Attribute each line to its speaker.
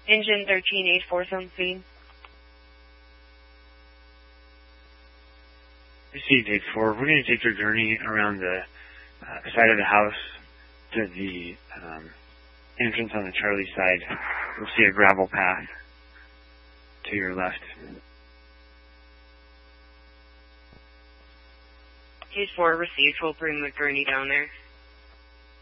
Speaker 1: Engine 1384 on scene.
Speaker 2: Received 84. We're going to take your journey around the side of the house to the entrance on the Charlie side. You'll see a gravel path to your left.
Speaker 1: Case 4 received. We'll bring the gurney down there.